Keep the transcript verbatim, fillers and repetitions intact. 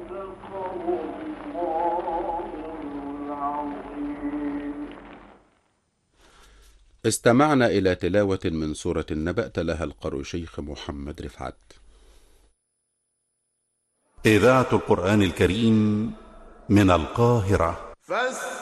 استمعنا إلى تلاوة من سورة النبأ تلاها القارئ شيخ محمد رفعت. إذاعة القرآن الكريم من القاهرة.